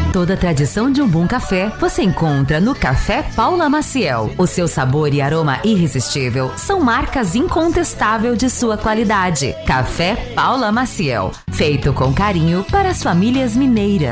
Toda a tradição de um bom café você encontra no Café Paula Maciel. O seu sabor e aroma irresistível são marcas incontestáveis de sua qualidade. Café Paula Maciel, feito com carinho para as famílias mineiras.